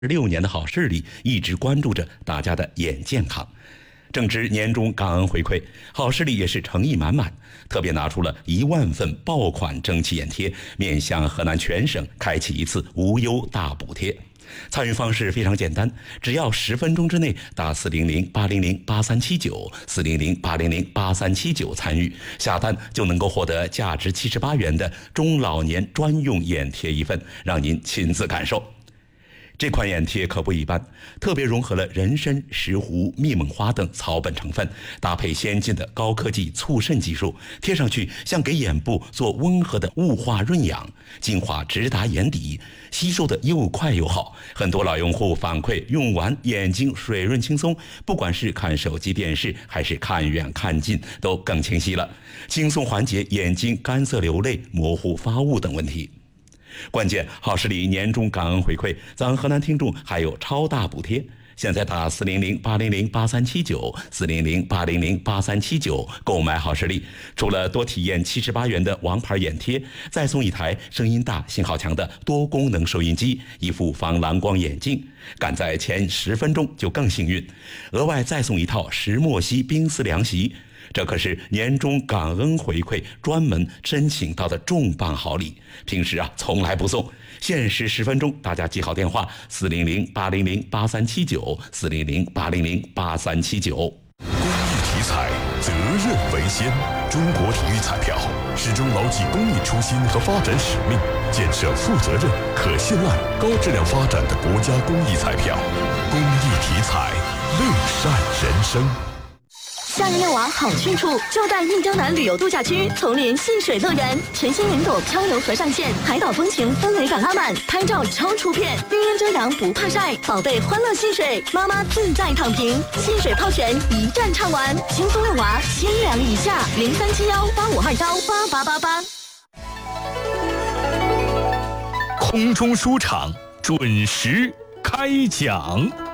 6年的好视力一直关注着大家的眼健康。正值年终感恩回馈，好视力也是诚意满满，特别拿出了1万份爆款蒸汽眼贴，面向河南全省开启一次无忧大补贴。参与方式非常简单，只要10分钟之内打400-800-8379，400-800-8379参与下单，就能够获得价值78元的中老年专用眼贴一份，让您亲自感受。这款眼贴可不一般，特别融合了人参、石斛、蜜蒙花等草本成分，搭配先进的高科技促渗技术，贴上去像给眼部做温和的雾化润养，精华直达眼底，吸收的又快又好。很多老用户反馈用完眼睛水润轻松，不管是看手机电视还是看远看近都更清晰了，轻松缓解眼睛干涩流泪、模糊发雾等问题。关键好视力年终感恩回馈，咱河南听众还有超大补贴。现在打400-800-8379，400-800-8379购买好视力，除了多体验78元的王牌眼贴，再送一台声音大、信号强的多功能收音机，一副防蓝光眼镜。赶在前10分钟就更幸运，额外再送一套石墨烯冰丝凉席。这可是年终感恩回馈专门申请到的重磅好礼，平时从来不送，限时10分钟，大家记好电话400-800-8379，400-800-8379。 公益题材，责任为先。中国体育彩票始终牢记公益初心和发展使命，建设负责任、可信赖、高质量发展的国家公益彩票。公益题材，乐善人生。 夏日遛娃好去处，就在益州南旅游度假区丛林戏水乐园，全新云朵漂流河上线，海岛风情氛围感拉满，拍照超出片，绿荫遮阳不怕晒，宝贝欢乐戏水，妈妈自在躺平，戏水泡泉一站畅玩，轻松遛娃，千两以下，037185218888。 空中书场准时开讲。